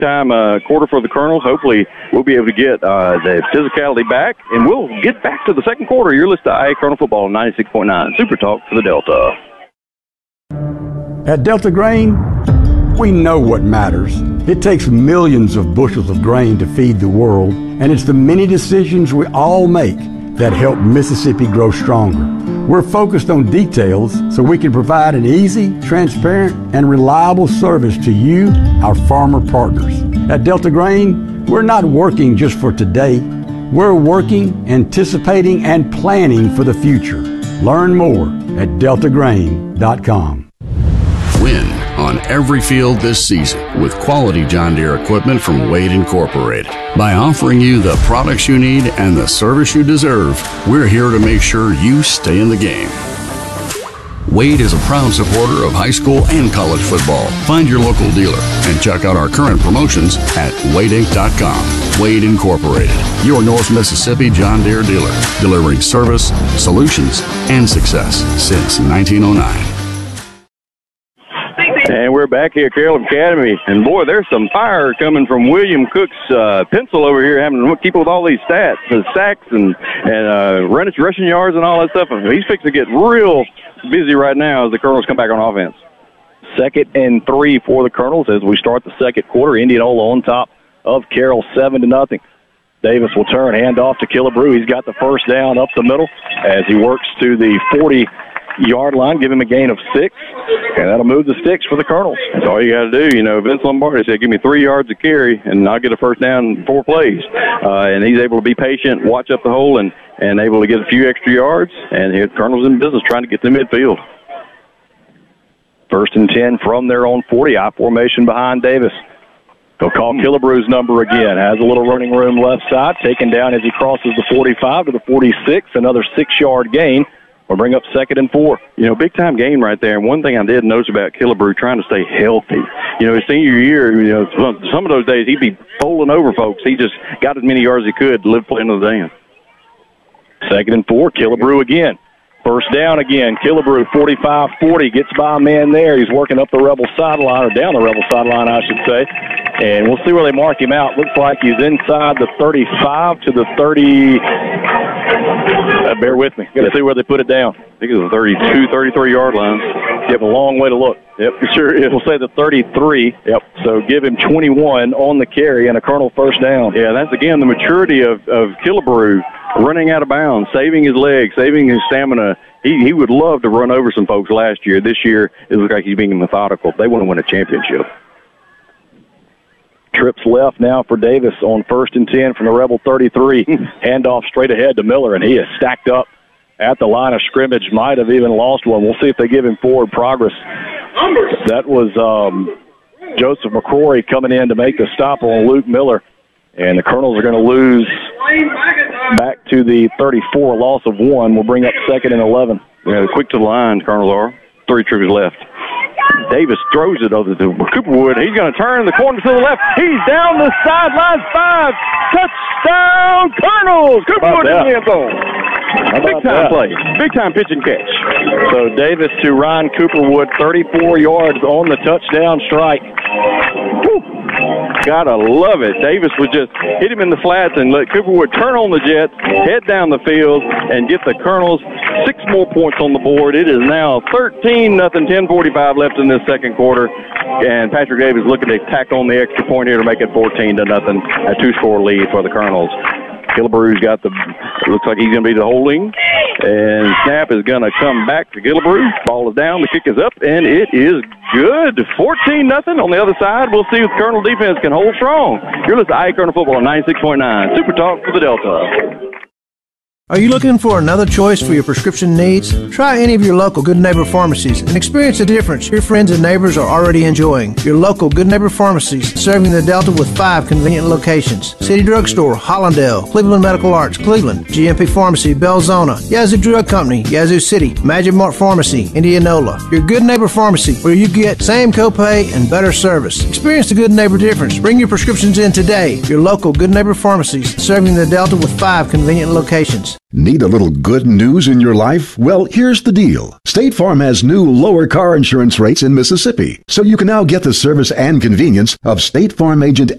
time quarter for the Colonels. Hopefully we'll be able to get the physicality back, and we'll get back to the second quarter. You're listening to IA Colonel Football on 96.9 Super Talk for the Delta. At Delta Grain, we know what matters. It takes millions of bushels of grain to feed the world, and it's the many decisions we all make that help Mississippi grow stronger. We're focused on details so we can provide an easy, transparent, and reliable service to you, our farmer partners. At Delta Grain, we're not working just for today. We're working, anticipating, and planning for the future. Learn more at deltagrain.com. Win on every field this season with quality John Deere equipment from Wade Incorporated. By offering you the products you need and the service you deserve, we're here to make sure you stay in the game. Wade is a proud supporter of high school and college football. Find your local dealer and check out our current promotions at wadeinc.com. Wade Incorporated, your North Mississippi John Deere dealer, delivering service, solutions, and success since 1909. And we're back here at Carroll Academy, and boy, there's some fire coming from William Cook's pencil over here, having to keep up with all these stats, the sacks and rushing yards and all that stuff. He's fixing to get real busy right now as the Colonels come back on offense. 2nd and 3 for the Colonels as we start the second quarter. Indianola on top of Carroll 7-0. Davis will turn, hand off to Killebrew. He's got the first down up the middle as he works to the 40-yard line, give him a gain of 6, and that'll move the sticks for the Colonels. That's all you got to do. You know, Vince Lombardi said, give me 3 yards to carry, and I'll get a first down in 4 plays. And he's able to be patient, watch up the hole, and able to get a few extra yards. And here the Colonels in business trying to get to midfield. 1st and 10 from their own 40. I formation behind Davis. He'll call Killebrew's number again. Has a little running room left side. Taken down as he crosses the 45 to the 46. Another 6-yard gain. We'll bring up 2nd and 4. You know, big-time gain right there. And one thing I did notice about Killebrew trying to stay healthy. You know, his senior year, you know, some of those days he'd be bowling over folks. He just got as many yards as he could to live playing to the end. 2nd and 4, Killebrew again. First down again. Killebrew, 45-40, gets by a man there. He's working up the Rebel sideline, or down the Rebel sideline, I should say. And we'll see where they mark him out. Looks like he's inside the 35 to the 30. Bear with me. Got to see where they put it down. I think it's the 32, 33-yard line. Yep, a long way to look. Yep, sure is. We'll say the 33. Yep. So give him 21 on the carry and a Colonel first down. Yeah, that's, again, the maturity of Killebrew running out of bounds, saving his legs, saving his stamina. He would love to run over some folks last year. This year, it looks like he's being methodical. They want to win a championship. Trips left now for Davis on 1st and 10 from the Rebel 33. Handoff straight ahead to Miller, and he is stacked up at the line of scrimmage. Might have even lost one. We'll see if they give him forward progress. That was Joseph McCrory coming in to make the stop on Luke Miller. And the Colonels are going to lose back to the 34, loss of 1. We'll bring up 2nd and 11. Yeah, quick to the line, Colonels are. 3 troopers left. Davis throws it over to Cooperwood. He's going to turn the corner to the left. He's down the sideline. 5. Touchdown, Colonels. Cooperwood in the end zone. Big-time play. Big-time pitch and catch. So Davis to Ryan Cooperwood, 34 yards on the touchdown strike. Woo. Gotta love it. Davis would just hit him in the flats and let Cooperwood turn on the Jets, head down the field, and get the Colonels 6 more points on the board. It is now 13-0, 10:45 left in this second quarter. And Patrick Davis looking to tack on the extra point here to make it 14-0, a 2-score lead for the Colonels. Killebrew's got looks like he's going to be the holding. And snap is going to come back to Killebrew. Ball is down, the kick is up, and it is good. 14-0 on the other side. We'll see if the Colonel defense can hold strong. You're listening to IA Colonel Football on 96.9. Super Talk for the Delta. Are you looking for another choice for your prescription needs? Try any of your local Good Neighbor pharmacies and experience the difference your friends and neighbors are already enjoying. Your local Good Neighbor pharmacies serving the Delta with 5 convenient locations. City Drugstore, Hollandale, Cleveland Medical Arts, Cleveland, GMP Pharmacy, Belzona, Yazoo Drug Company, Yazoo City, Magic Mart Pharmacy, Indianola. Your Good Neighbor Pharmacy where you get same copay and better service. Experience the Good Neighbor difference. Bring your prescriptions in today. Your local Good Neighbor pharmacies serving the Delta with 5 convenient locations. Need a little good news in your life? Well, here's the deal. State Farm has new lower car insurance rates in Mississippi, so you can now get the service and convenience of State Farm agent